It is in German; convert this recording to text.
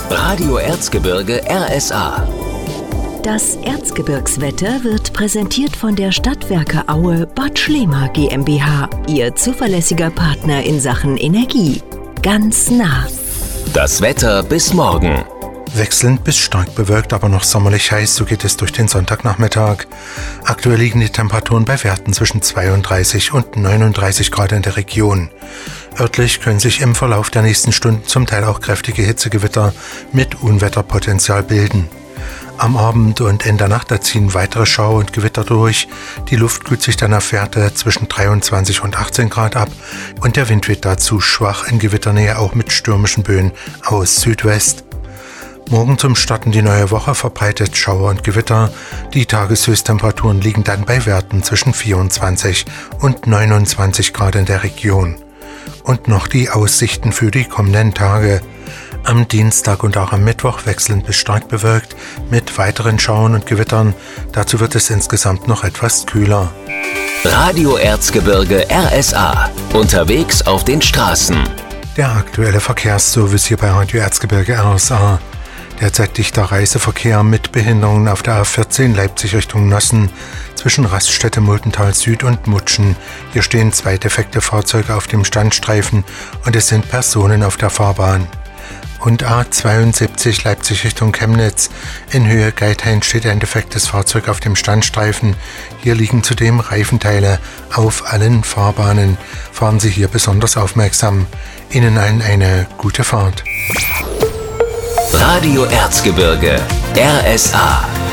Radio Erzgebirge RSA. Das Erzgebirgswetter wird präsentiert von der Stadtwerke Aue Bad Schlema GmbH, Ihr zuverlässiger Partner in Sachen Energie. Ganz nah. Das Wetter bis morgen. Wechselnd bis stark bewölkt, aber noch sommerlich heiß, so geht es durch den Sonntagnachmittag. Aktuell liegen die Temperaturen bei Werten zwischen 32 und 39 Grad in der Region. Örtlich können sich im Verlauf der nächsten Stunden zum Teil auch kräftige Hitzegewitter mit Unwetterpotenzial bilden. Am Abend und in der Nacht ziehen weitere Schauer und Gewitter durch. Die Luft kühlt sich dann auf Werte zwischen 23 und 18 Grad ab und der Wind weht dazu schwach in Gewitternähe auch mit stürmischen Böen aus Südwest. Morgen zum Starten die neue Woche verbreitet Schauer und Gewitter. Die Tageshöchsttemperaturen liegen dann bei Werten zwischen 24 und 29 Grad in der Region. Und noch die Aussichten für die kommenden Tage. Am Dienstag und auch am Mittwoch wechselnd bis stark bewölkt mit weiteren Schauern und Gewittern. Dazu wird es insgesamt noch etwas kühler. Radio Erzgebirge RSA. Unterwegs auf den Straßen. Der aktuelle Verkehrsservice hier bei Radio Erzgebirge RSA. Derzeit dichter Reiseverkehr mit Behinderungen auf der A14 Leipzig Richtung Nossen zwischen Raststätte Muldental Süd und Mutschen. Hier stehen 2 defekte Fahrzeuge auf dem Standstreifen und es sind Personen auf der Fahrbahn. Und A72 Leipzig Richtung Chemnitz. In Höhe Geithain steht ein defektes Fahrzeug auf dem Standstreifen. Hier liegen zudem Reifenteile auf allen Fahrbahnen. Fahren Sie hier besonders aufmerksam. Ihnen allen eine gute Fahrt. Radio Erzgebirge RSA.